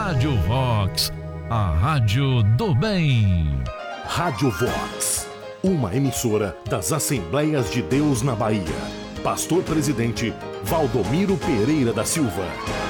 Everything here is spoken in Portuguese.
Rádio Vox, a rádio do bem. Rádio Vox, uma emissora das Assembleias de Deus na Bahia. Pastor Presidente Valdomiro Pereira da Silva.